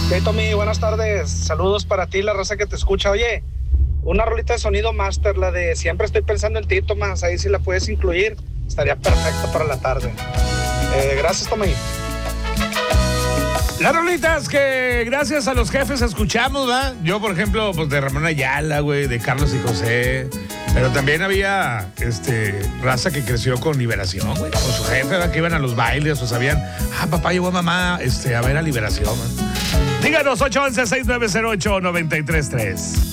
Hey, Tommy, buenas tardes. Saludos para ti, la raza que te escucha. Oye, una rolita de sonido master, la de Siempre estoy pensando en ti, Tomás. Ahí si la puedes incluir, estaría perfecta para la tarde. Gracias, Tommy. Las rolitas que gracias a los jefes escuchamos, ¿va? Yo, por ejemplo, pues de Ramón Ayala, güey, de Carlos y José. Pero también había raza que creció con Liberación, güey. Con su jefe, ¿verdad? Que iban a los bailes o sabían, papá llevó a mamá a ver a Liberación, ¿va? Díganos, 811-6908-933.